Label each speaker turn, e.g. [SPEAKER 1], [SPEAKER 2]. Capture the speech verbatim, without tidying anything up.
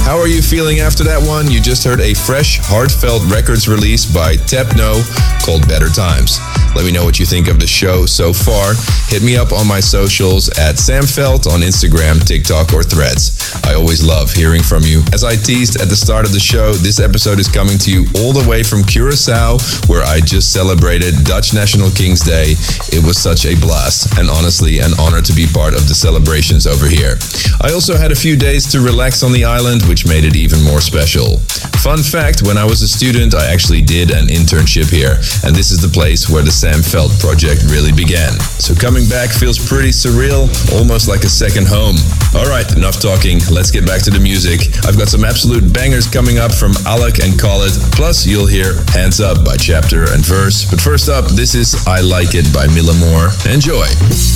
[SPEAKER 1] How are you feeling after that one? You just heard a fresh, heartfelt records release by Tepno called Better Times. Let me know what you think of the show so far. Hit me up on my socials at Sam Felt on Instagram, TikTok, or Threads. I always love hearing from you. As I teased at the start of the show, this episode is coming to you all the way from Curacao, where I just celebrated Dutch National King's Day. It was such a blast, and honestly an honor to be part of the celebrations over here. I also had a few days to relax on the island, which made it even more special. Fun fact, when I was a student, I actually did an internship here, and this is the place where the Sam Felt project really began. So coming back feels pretty surreal, almost like a second home. Alright, enough talking, let's get back to the music. I've got some absolute bangers coming up from Alec and Khalid, plus you'll hear Hands Up by Chapter and Verse. But first up, this is I Like It by Milla Moore. Enjoy!